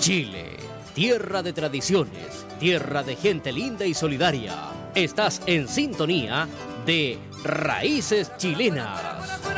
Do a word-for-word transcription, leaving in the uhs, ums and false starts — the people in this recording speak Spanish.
Chile, tierra de tradiciones, tierra de gente linda y solidaria. Estás en sintonía de Raíces Chilenas.